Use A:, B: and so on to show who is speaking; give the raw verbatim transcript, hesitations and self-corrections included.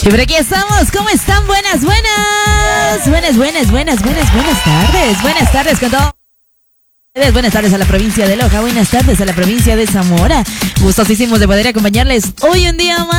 A: Y por aquí estamos, ¿cómo están? Buenas, buenas, buenas, buenas, buenas, buenas, buenas tardes, buenas tardes con todo. Buenas tardes a la provincia de Loja, buenas tardes a la provincia de Zamora. Gustosísimos de poder acompañarles hoy un día más.